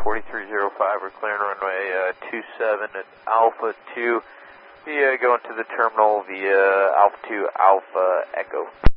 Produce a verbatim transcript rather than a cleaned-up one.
forty-three oh five, we're clearing runway uh, two seven at Alpha two, via going to the terminal via Alpha two Alpha Echo.